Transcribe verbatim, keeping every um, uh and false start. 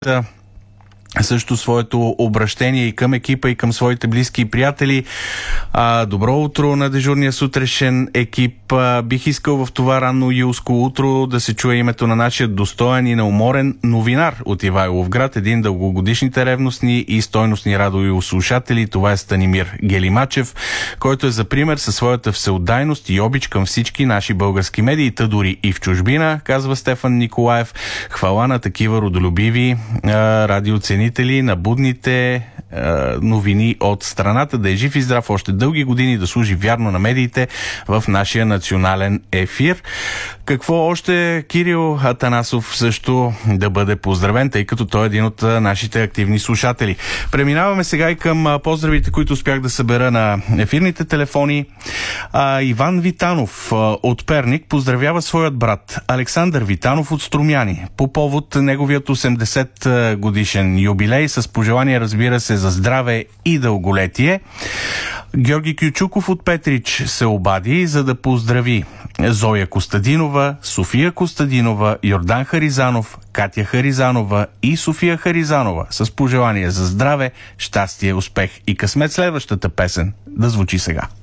също своето обращение и към екипа, и към своите близки и приятели. А, добро утро на дежурния сутрешен екип. А, бих искал в това ранно юлско утро да се чуе името на нашия достоен и неуморен новинар от Ивайловград, един дългогодишните ревностни и стойностни радиослушатели. Това е Станимир Гелимачев, който е за пример със своята всеотдайност и обич към всички наши български медии, та дори и в чужбина, казва Стефан Николаев. Хвала на такива родолюбиви а, радиоценители на будните е, новини от страната. Да е жив и здрав още дълги години, да служи вярно на медиите в нашия национален ефир. Какво още? Кирил Атанасов също да бъде поздравен, тъй като той е един от нашите активни слушатели. Преминаваме сега и към поздравите, които успях да събера на ефирните телефони. А, Иван Витанов от Перник поздравява своят брат Александър Витанов от Струмяни по повод неговият осемдесет годишен юбилей, с пожелание, разбира се, за здраве и дълголетие. Георги Кючуков от Петрич се обади, за да поздрави Зоя Костадинова, София Костадинова, Йордан Харизанов, Катя Харизанова и София Харизанова с пожелание за здраве, щастие, успех и късмет. Следващата песен да звучи сега.